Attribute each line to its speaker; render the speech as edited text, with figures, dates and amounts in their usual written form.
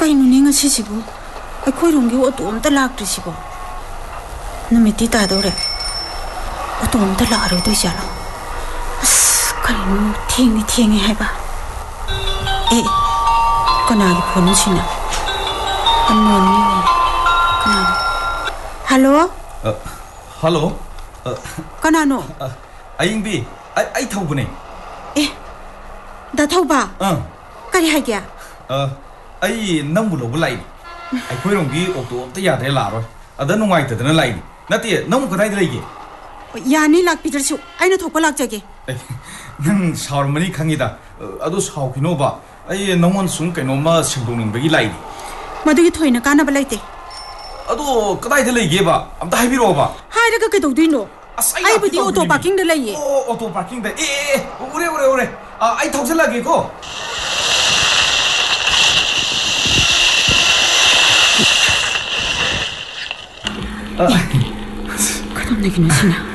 Speaker 1: ꯀꯩꯅꯣꯅꯦ ꯉꯁꯤꯁꯤꯕꯨ ꯑꯩꯈꯣꯏꯔꯣꯝꯒꯤ ꯑꯣꯇꯣ ꯑꯝꯇ ꯂꯥꯛꯇ꯭ꯔꯤꯁꯤꯕꯣ ꯅꯨꯃꯤꯠꯇꯤ ꯇꯥꯗꯧꯔꯦ ꯑꯣꯇꯣ ꯑꯝꯇ ꯂꯥꯛꯑꯔꯣꯏꯗꯣꯏꯖꯥꯠꯂꯣ ꯑꯁ ꯀꯩꯅꯣ ꯊꯦꯡꯉꯦ ꯍꯥꯏꯕ ꯀꯅꯥꯒꯤ ꯐꯣꯟꯁꯤꯅ ꯑꯟꯅꯣꯟꯅꯤꯅꯦ ꯀꯅꯥꯅꯣ ꯍꯜꯂꯣ
Speaker 2: ꯍꯜꯂꯣ
Speaker 1: ꯀꯅꯥꯅꯣ
Speaker 2: ꯑꯌꯤꯡꯕꯤ ꯑꯩ ꯊꯧꯕꯅꯦ
Speaker 1: ꯗꯥ ꯊꯧꯕ ꯀꯔꯤ ꯍꯥꯏꯒꯦ
Speaker 2: ꯑꯩ ꯅꯪꯕꯨ ꯂꯧꯕ ꯂꯥꯛꯏꯅꯤ ꯑꯩꯈꯣꯏꯔꯣꯝꯒꯤ ꯑꯣꯇꯣ ꯑꯝꯇ ꯌꯥꯗ꯭ꯔꯦ ꯂꯥꯛꯑꯔꯣꯏ ꯑꯗ ꯅꯨꯡꯉꯥꯏꯇꯗꯅ ꯂꯥꯛꯏꯅꯤ ꯅꯠꯇꯦ ꯅꯪꯕꯨ ꯀꯗꯥꯏꯗ ꯂꯩꯒꯦ
Speaker 1: ꯌꯥꯅꯤ ꯂꯥꯛꯄꯤꯗ꯭ꯔꯁꯨ ꯑꯩꯅ ꯊꯣꯛꯄ ꯂꯥꯛꯆꯒꯦ
Speaker 2: ꯅꯪ ꯁꯥꯎꯔꯝꯃꯅꯤ ꯈꯪꯉꯤꯗ ꯑꯗꯨ ꯁꯥꯎꯈꯤꯅꯣꯕ ꯑꯩ ꯅꯪꯉꯣꯟꯗ ꯁꯨꯝ ꯀꯩꯅꯣꯝꯃ ꯁꯦꯡꯗꯣꯛꯅꯤꯡꯕꯒꯤ ꯂꯥꯛꯏꯅꯤ
Speaker 1: ꯃꯗꯨꯒꯤ ꯊꯣꯏꯅ ꯀꯥꯟꯅꯕ ꯂꯩꯇꯦ
Speaker 2: ꯑꯗꯣ ꯀꯗꯥꯏꯗ ꯂꯩꯒꯦꯕ ꯑꯝꯇ ꯍꯥꯏꯕꯤꯔꯛꯑꯣꯕ
Speaker 1: ꯍꯥꯏꯔꯒ ꯀꯩꯗꯧꯗꯣꯏꯅꯣ
Speaker 2: ꯑꯁ
Speaker 1: ꯑꯩꯕꯨꯗꯤ ꯑꯣꯇꯣ ꯄꯥꯔꯀꯤꯡꯗ ꯂꯩꯌꯦ
Speaker 2: ꯑꯣꯇꯣ ꯄꯥꯔꯀꯤꯡꯗ ꯎꯔꯦ ꯑꯩ ꯊꯧꯖꯜꯂꯒꯦꯀꯣ
Speaker 1: ꯀꯗꯣꯝꯗꯒꯤꯅꯣ ꯁꯤꯅ